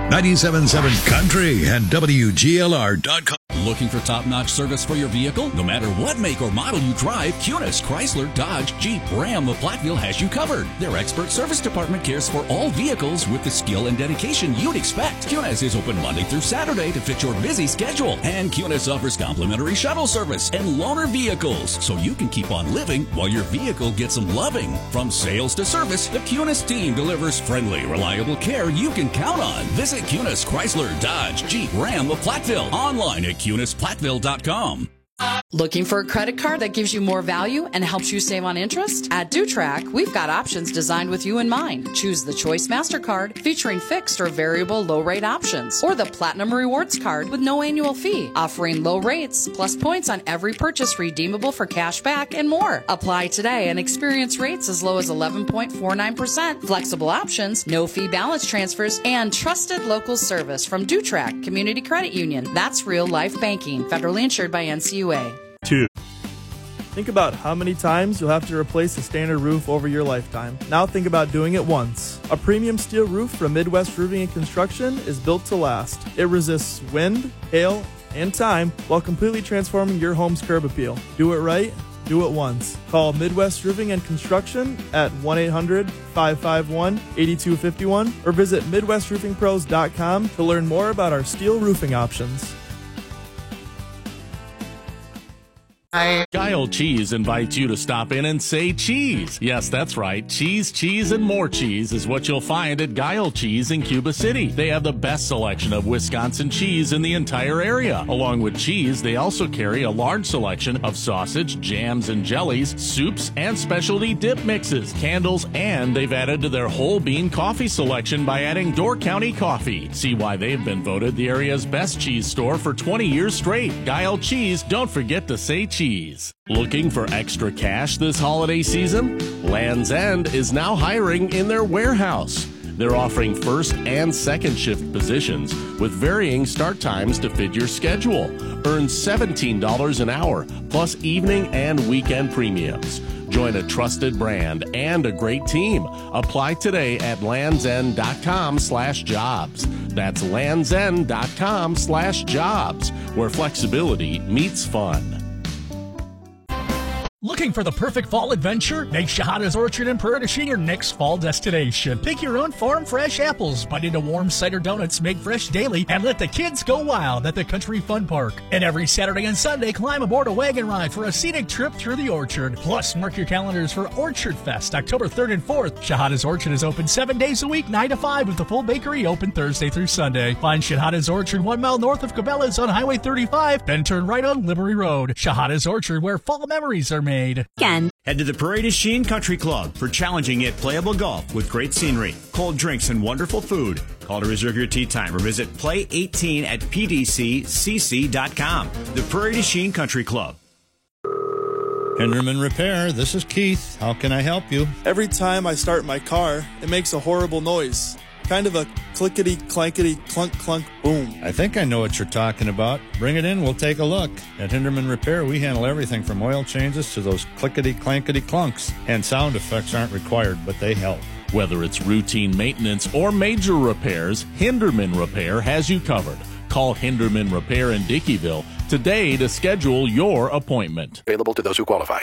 97.7 Country and WGLR.com. Looking for top-notch service for your vehicle? No matter what make or model you drive, Kunis, Chrysler, Dodge, Jeep, Ram of Platteville has you covered. Their expert service department cares for all vehicles with the skill and dedication you'd expect. Kunis is open Monday through Saturday to fit your busy schedule. And Kunis offers complimentary shuttle service and loaner vehicles, so you can keep on living while your vehicle gets some loving. From sales to service, the Kunis team delivers friendly, reliable care you can count on. Visit Kunis, Chrysler, Dodge, Jeep, Ram of Platteville. Online at KunisPlatteville.com. Looking for a credit card that gives you more value and helps you save on interest? At DuTrack, we've got options designed with you in mind. Choose the Choice MasterCard featuring fixed or variable low-rate options, or the Platinum Rewards Card with no annual fee, offering low rates plus points on every purchase redeemable for cash back and more. Apply today and experience rates as low as 11.49%, flexible options, no fee balance transfers, and trusted local service from DuTrack Community Credit Union. That's real life banking, federally insured by NCUA. 2. Think about how many times you'll have to replace a standard roof over your lifetime. Now think about doing it once. A premium steel roof from Midwest Roofing and Construction is built to last. It resists wind, hail, and time while completely transforming your home's curb appeal. Do it right. Do it once. Call Midwest Roofing and Construction at 1-800-551-8251 or visit MidwestRoofingPros.com to learn more about our steel roofing options. Guile Cheese invites you to stop in and say cheese. Yes, that's right. Cheese, cheese, and more cheese is what you'll find at Guile Cheese in Cuba City. They have the best selection of Wisconsin cheese in the entire area. Along with cheese, they also carry a large selection of sausage, jams, and jellies, soups, and specialty dip mixes, candles, and they've added to their whole bean coffee selection by adding Door County coffee. See why they've been voted the area's best cheese store for 20 years straight. Guile Cheese, don't forget to say cheese. Looking for extra cash this holiday season? Land's End is now hiring in their warehouse. They're offering first and second shift positions with varying start times to fit your schedule. Earn $17 an hour, plus evening and weekend premiums. Join a trusted brand and a great team. Apply today at landsend.com/jobs. That's landsend.com/jobs, where flexibility meets fun. Looking for the perfect fall adventure? Make Shahada's Orchard in Prairie du Chien your next fall destination. Pick your own farm fresh apples, bite into warm cider donuts made fresh daily, and let the kids go wild at the Country Fun Park. And every Saturday and Sunday, climb aboard a wagon ride for a scenic trip through the orchard. Plus, mark your calendars for Orchard Fest, October 3rd and 4th. Shahada's Orchard is open 7 days a week, 9 to 5, with the full bakery open Thursday through Sunday. Find Shahada's Orchard 1 mile north of Cabela's on Highway 35, then turn right on Liberty Road. Shahada's Orchard, where fall memories are made. Head to the Prairie du Chien Country Club for challenging yet playable golf with great scenery, cold drinks, and wonderful food. Call to reserve your tee time or visit play18 at pdccc.com. The Prairie du Chien Country Club. Hinderman Repair, this is Keith. How can I help you? Every time I start my car, it makes a horrible noise. Kind of a clickety-clankety, clunk-clunk boom. I think I know what you're talking about. Bring it in, we'll take a look. At Hinderman Repair, we handle everything from oil changes to those clickety-clankety clunks. And sound effects aren't required, but they help. Whether it's routine maintenance or major repairs, Hinderman Repair has you covered. Call Hinderman Repair in Dickeyville today to schedule your appointment. Available to those who qualify.